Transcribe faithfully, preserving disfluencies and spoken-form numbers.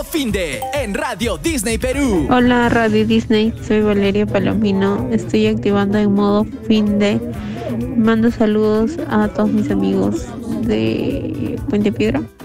Finde en Radio Disney Perú. Hola Radio Disney, soy Valeria Palomino, estoy activando en modo Finde. Mando saludos a todos mis amigos de Puente Piedra.